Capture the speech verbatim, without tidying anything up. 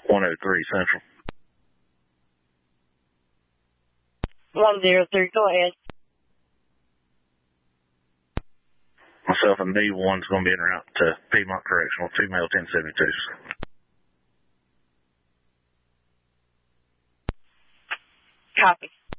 one oh three Central. one oh three, go ahead. Myself and D one's going to be en route to Piedmont Correctional, female ten seventy-two. Copy.